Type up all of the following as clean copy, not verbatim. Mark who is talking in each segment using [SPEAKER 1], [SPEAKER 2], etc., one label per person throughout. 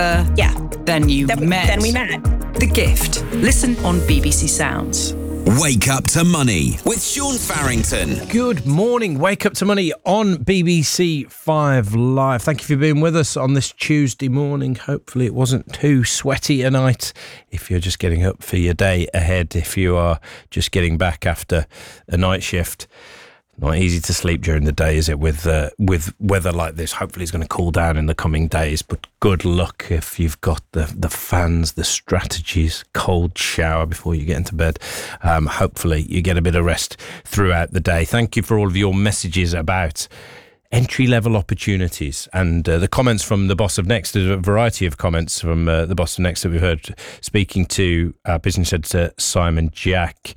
[SPEAKER 1] Yeah.
[SPEAKER 2] Then you met.
[SPEAKER 1] Then we met.
[SPEAKER 2] The Gift. Listen on BBC Sounds.
[SPEAKER 3] Wake Up to Money with Sean Farrington.
[SPEAKER 4] Good morning. Wake Up to Money on BBC 5 Live. Thank you for being with us on this Tuesday morning. Hopefully it wasn't too sweaty a night if you're just getting up for your day ahead, if you are just getting back after a night shift. Not easy to sleep during the day, is it, with weather like this? Hopefully it's going to cool down in the coming days, but good luck if you've got the fans, the strategies, cold shower before you get into bed. Hopefully you get a bit of rest throughout the day. Thank you for all of your messages about entry-level opportunities and the comments from the boss of Next. There's a variety of comments from the boss of Next that we've heard speaking to our business editor Simon Jack,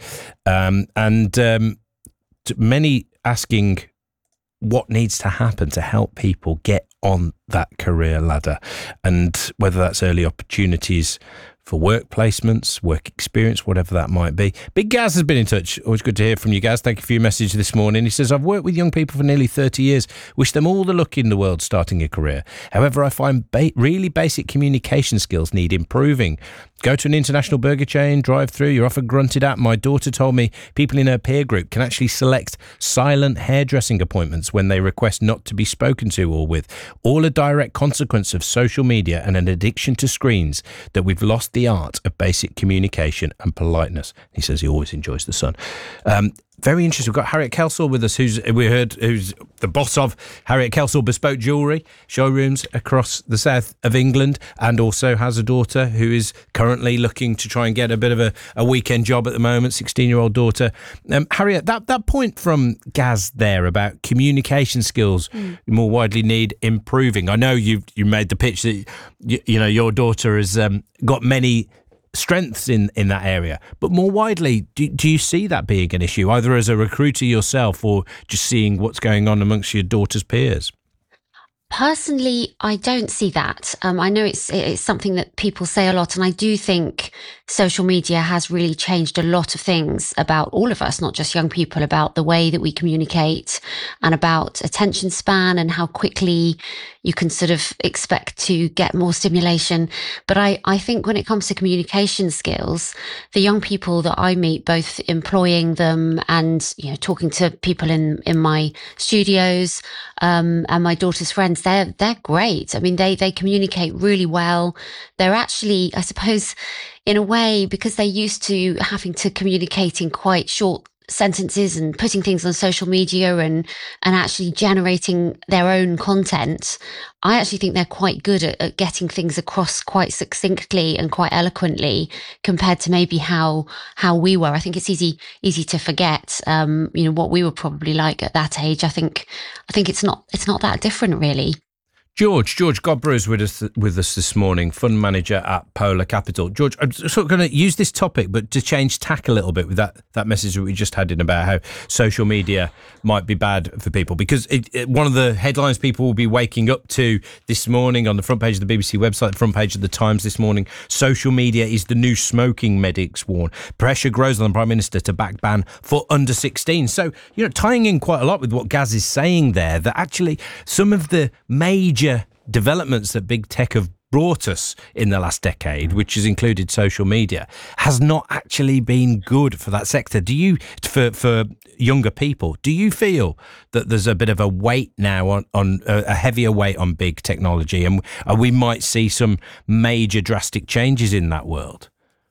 [SPEAKER 4] many asking what needs to happen to help people get on that career ladder, and whether that's early opportunities for work placements, work experience, whatever that might be. Big Gaz has been in touch. Always good to hear from you, Gaz. Thank you for your message this morning. He says, I've worked with young people for nearly 30 years. Wish them all the luck in the world starting a career. However, I find really basic communication skills need improving. Go to an international burger chain, drive through, you're often grunted at. My daughter told me people in her peer group can actually select silent hairdressing appointments when they request not to be spoken to or with. All a direct consequence of social media and an addiction to screens that we've lost the art of basic communication and politeness. He says he always enjoys the sun. Very interesting. We've got Harriet Kelsall with us, who's the boss of Harriet Kelsall Bespoke Jewellery showrooms across the south of England, and also has a daughter who is currently looking to try and get a bit of a weekend job at the moment, 16-year-old daughter. Harriet, that point from Gaz there about communication skills more widely need improving. I know you made the pitch that you know your daughter has got many strengths in that area, but more widely, do you see that being an issue, either as a recruiter yourself or just seeing what's going on amongst your daughter's peers?
[SPEAKER 5] Personally, I don't see that. I know it's something that people say a lot, and I do think social media has really changed a lot of things about all of us, not just young people, about the way that we communicate and about attention span and how quickly you can sort of expect to get more stimulation. But I think when it comes to communication skills, the young people that I meet, both employing them and talking to people in my studios and my daughter's friends, they're great. I mean, they communicate really well. They're actually, I suppose, in a way, because they're used to having to communicate in quite short sentences and putting things on social media and actually generating their own content, I actually think they're quite good at getting things across quite succinctly and quite eloquently compared to maybe how we were. I think it's easy to forget what we were probably like at that age. I think it's not that different, really.
[SPEAKER 4] George Godborough is with us this morning, fund manager at Polar Capital. George, I'm sort of going to use this topic, but to change tack a little bit with that message that we just had in about how social media might be bad for people, because one of the headlines people will be waking up to this morning on the front page of the BBC website, the front page of the Times this morning: social media is the new smoking, medics warn. Pressure grows on the Prime Minister to back ban for under 16. So, tying in quite a lot with what Gaz is saying there, that actually some of the major developments that big tech have brought us in the last decade, which has included social media, has not actually been good for that sector. Do you, for younger people, do you feel that there's a bit of a weight now on a heavier weight on big technology, and we might see some major drastic changes in that world?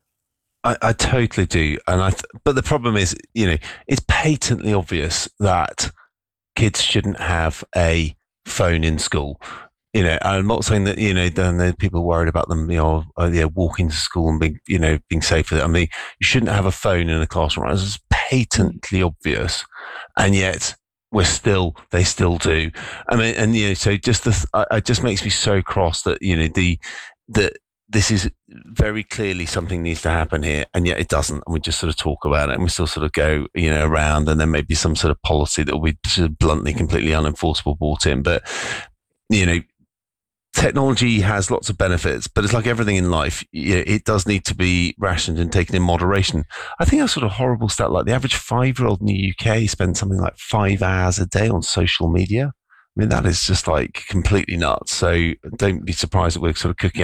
[SPEAKER 6] I totally do, but the problem is, it's patently obvious that kids shouldn't have a phone in school. I'm not saying that, then there's people worried about them, walking to school and being safe with it. I mean, you shouldn't have a phone in a classroom. Right? It's patently obvious. And yet they still do. I mean, and, so just it just makes me so cross that, that this is very clearly something needs to happen here, and yet it doesn't. And we just sort of talk about it, and we still sort of go, around, and then maybe some sort of policy that will be sort of bluntly, completely unenforceable brought in. But, technology has lots of benefits, but it's like everything in life. It does need to be rationed and taken in moderation. I think a sort of horrible stat, like the average 5-year-old in the UK spends something like 5 hours a day on social media. I mean, that is just like completely nuts. So don't be surprised that we're sort of cooking